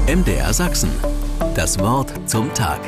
MDR Sachsen. Das Wort zum Tag.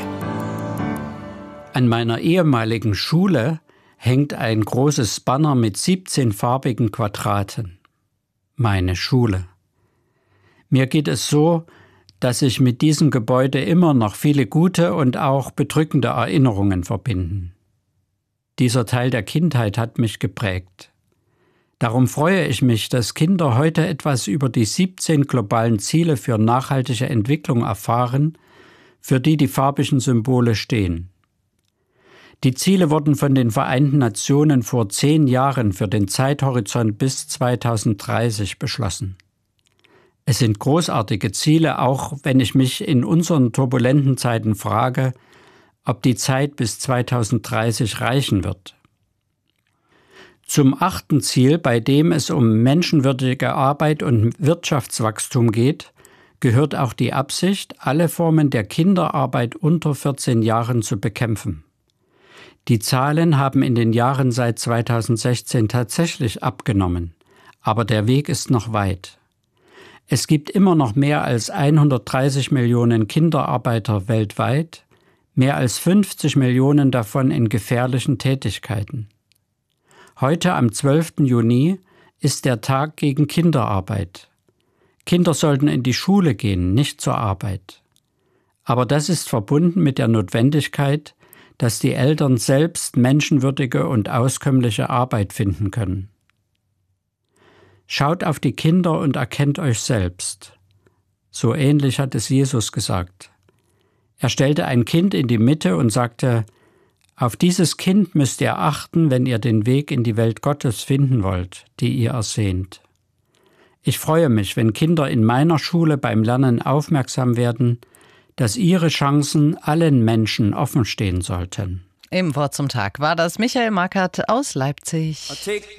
An meiner ehemaligen Schule hängt ein großes Banner mit 17 farbigen Quadraten. Meine Schule. Mir geht es so, dass sich mit diesem Gebäude immer noch viele gute und auch bedrückende Erinnerungen verbinden. Dieser Teil der Kindheit hat mich geprägt. Darum freue ich mich, dass Kinder heute etwas über die 17 globalen Ziele für nachhaltige Entwicklung erfahren, für die die farbigen Symbole stehen. Die Ziele wurden von den Vereinten Nationen vor 10 Jahren für den Zeithorizont bis 2030 beschlossen. Es sind großartige Ziele, auch wenn ich mich in unseren turbulenten Zeiten frage, ob die Zeit bis 2030 reichen wird. Zum 8. Ziel, bei dem es um menschenwürdige Arbeit und Wirtschaftswachstum geht, gehört auch die Absicht, alle Formen der Kinderarbeit unter 14 Jahren zu bekämpfen. Die Zahlen haben in den Jahren seit 2016 tatsächlich abgenommen, aber der Weg ist noch weit. Es gibt immer noch mehr als 130 Millionen Kinderarbeiter weltweit, mehr als 50 Millionen davon in gefährlichen Tätigkeiten. Heute am 12. Juni ist der Tag gegen Kinderarbeit. Kinder sollten in die Schule gehen, nicht zur Arbeit. Aber das ist verbunden mit der Notwendigkeit, dass die Eltern selbst menschenwürdige und auskömmliche Arbeit finden können. Schaut auf die Kinder und erkennt euch selbst. So ähnlich hat es Jesus gesagt. Er stellte ein Kind in die Mitte und sagte: Auf dieses Kind müsst ihr achten, wenn ihr den Weg in die Welt Gottes finden wollt, die ihr ersehnt. Ich freue mich, wenn Kinder in meiner Schule beim Lernen aufmerksam werden, dass ihre Chancen allen Menschen offen stehen sollten. Im Wort zum Tag war das Michael Markert aus Leipzig.